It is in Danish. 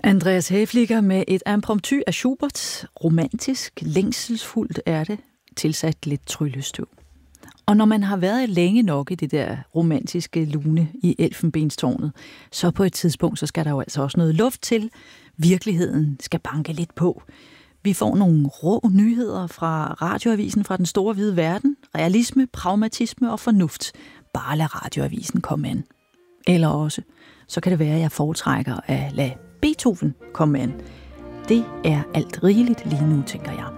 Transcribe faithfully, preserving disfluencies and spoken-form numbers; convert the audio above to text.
Andreas Häfliger med et impromptu af Schubert. Romantisk, længselsfuldt er det, tilsat lidt tryllestøv. Og når man har været længe nok i det der romantiske lune i Elfenbenstårnet, så på et tidspunkt, så skal der jo altså også noget luft til. Virkeligheden skal banke lidt på. Vi får nogle rå nyheder fra radioavisen fra den store hvide verden. Realisme, pragmatisme og fornuft. Bare lad radioavisen komme an. Eller også, så kan det være, at jeg foretrækker at lade Beethoven komme an. Det er alt rigeligt lige nu, tænker jeg.